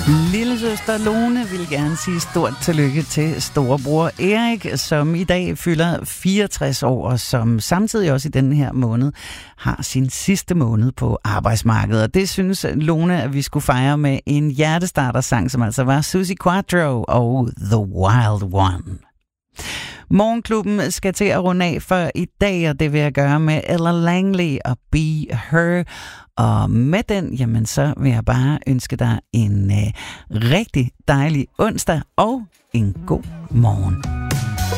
Lillesøster Lone vil gerne sige stort tillykke til storebror Erik, som i dag fylder 64 år, og som samtidig også i denne her måned har sin sidste måned på arbejdsmarkedet. Og det synes Lone, at vi skulle fejre med en hjertestartersang, som altså var Suzi Quatro og The Wild One. Morgenklubben skal til at runde af for i dag, og det vil jeg gøre med Ella Langley og Be Her. Og med den, jamen så vil jeg bare ønske dig en rigtig dejlig onsdag og en god morgen.